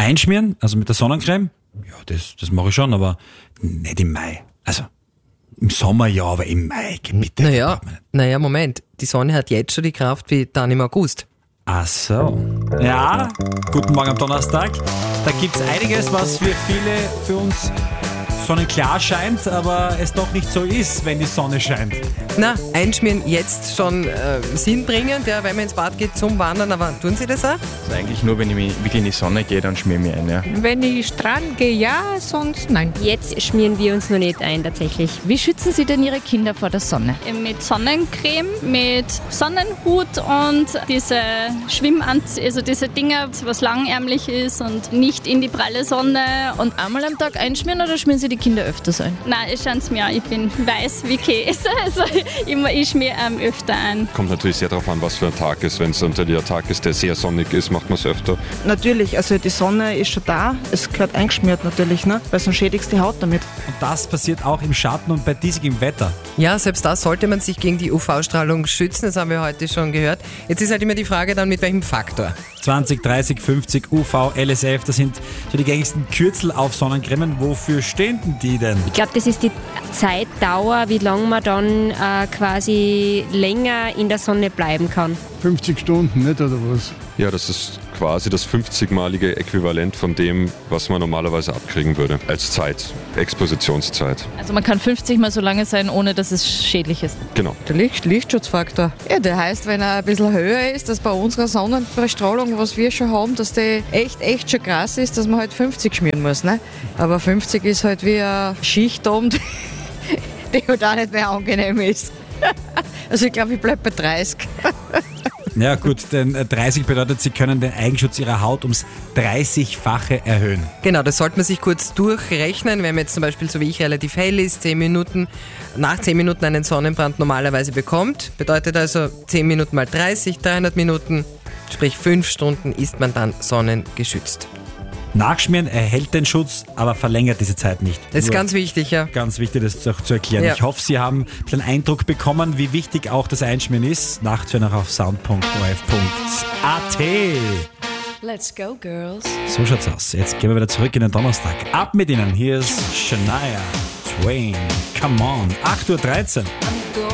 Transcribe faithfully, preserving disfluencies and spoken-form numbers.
Einschmieren, also mit der Sonnencreme, ja, das, das mache ich schon, aber nicht im Mai. Also im Sommer ja, aber im Mai, bitte. Naja, naja, Moment. Die Sonne hat jetzt schon die Kraft wie dann im August. Ach so. Ja, guten Morgen am Donnerstag. Da gibt's einiges, was für viele, für uns sonnenklar scheint, aber es doch nicht so ist, wenn die Sonne scheint. Na, einschmieren jetzt schon äh, sinnbringend, ja, wenn man ins Bad geht zum Wandern, aber tun Sie das auch? Also eigentlich nur, wenn ich mich wirklich in die Sonne gehe, dann schmier ich mich ein, ja. Wenn ich Strand gehe, ja, sonst nein. Jetzt schmieren wir uns noch nicht ein, tatsächlich. Wie schützen Sie denn Ihre Kinder vor der Sonne? Mit Sonnencreme, mit Sonnenhut und diese Schwimmanzüge, also diese Dinger, was langärmlich ist und nicht in die pralle Sonne. Und einmal am Tag einschmieren oder schmieren Sie die Kinder öfters ein? Nein, ich schaue es mir an. Ich bin weiß wie Käse, also ich, ich schmiere ähm, öfter ein. Kommt natürlich sehr darauf an, was für ein Tag ist. Wenn es natürlich ein Tag ist, der sehr sonnig ist, macht man es öfter. Natürlich, also die Sonne ist schon da, es gehört eingeschmiert natürlich, ne? Weil sonst schädigst du die Haut damit. Und das passiert auch im Schatten und bei diesigem Wetter. Ja, selbst da sollte man sich gegen die U V-Strahlung schützen, das haben wir heute schon gehört. Jetzt ist halt immer die Frage dann, mit welchem Faktor. zwanzig, dreißig, fünfzig, U V, L S F, das sind so die gängigsten Kürzel auf Sonnencremen. Wofür stehen denn die denn? Ich glaube, das ist die Zeitdauer, wie lange man dann äh, quasi länger in der Sonne bleiben kann. fünfzig Stunden, nicht, oder was? Ja, das ist quasi das fünfzigmalige Äquivalent von dem, was man normalerweise abkriegen würde als Zeit, Expositionszeit. Also man kann fünfzig Mal so lange sein, ohne dass es schädlich ist. Genau. Der Licht, Lichtschutzfaktor. Ja, der heißt, wenn er ein bisschen höher ist, dass bei unserer Sonnenbestrahlung, was wir schon haben, dass der echt, echt schon krass ist, dass man halt fünfzig schmieren muss. Ne? Aber fünfzig ist halt wie eine Schicht oben, die halt auch nicht mehr angenehm ist. Also ich glaube, ich bleibe bei dreißig. Ja gut, denn dreißig bedeutet, Sie können den Eigenschutz Ihrer Haut ums dreißigfache erhöhen. Genau, das sollte man sich kurz durchrechnen, wenn man jetzt zum Beispiel so wie ich relativ hell ist, zehn Minuten, nach zehn Minuten einen Sonnenbrand normalerweise bekommt. Bedeutet also zehn Minuten mal dreißig, dreihundert Minuten, sprich fünf Stunden ist man dann sonnengeschützt. Nachschmieren erhält den Schutz, aber verlängert diese Zeit nicht. Das ist Nur ganz wichtig, ja. Ganz wichtig, das auch zu erklären. Ja. Ich hoffe, Sie haben einen Eindruck bekommen, wie wichtig auch das Einschmieren ist. Nachzuhören auch auf sound punkt o r f punkt a t. Let's go, girls. So schaut's aus. Jetzt gehen wir wieder zurück in den Donnerstag. Ab mit Ihnen. Hier ist Shania Twain. Come on. acht Uhr dreizehn.